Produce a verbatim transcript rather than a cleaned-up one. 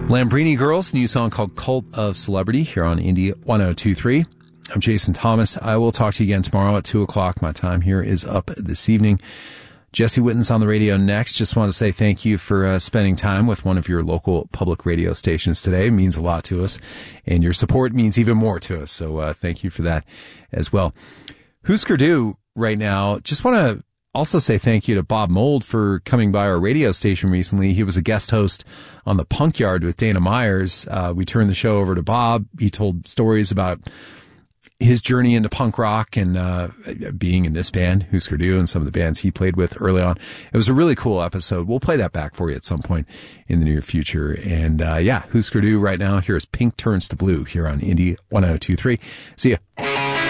Lambrini Girls, new song called Cult of Celebrity here on Indie one oh two point three. I'm Jason Thomas. I will talk to you again tomorrow at two o'clock. My time here is up this evening. Jesse Witten's on the radio next. Just want to say thank you for uh, spending time with one of your local public radio stations today. It means a lot to us, and your support means even more to us. So uh, thank you for that as well. Husker Du right now. Just want to also say thank you to Bob Mould for coming by our radio station recently. He was a guest host on the Punk Yard with Dana Myers. Uh, we turned the show over to Bob. He told stories about his journey into punk rock and uh being in this band, Husker Du, and some of the bands he played with early on. It was a really cool episode. We'll play that back for you at some point in the near future. And uh yeah, Husker Du right now. Here's Pink Turns to Blue here on Indie one oh two point three. See ya.